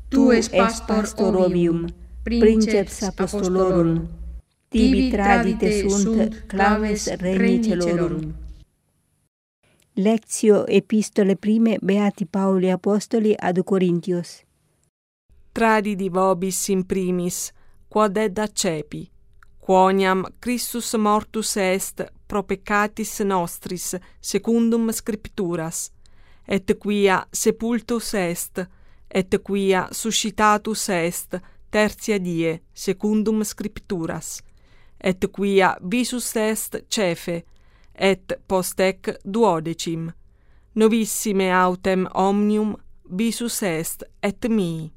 tu es pastor ovium, princeps apostolorum, tibi tradite sunt claves regni celorum. Lectio epistole prime Beati Pauli Apostoli ad Corintios. Tradidi vobis in primis, quod ed accepi, quoniam Christus mortus est pro peccatis nostris secundum scripturas, et quia sepultus est, et quia suscitatus est tertia die secundum scripturas, et quia visus est cefe, et post ec duodecim, novissime autem omnium visus est et mii.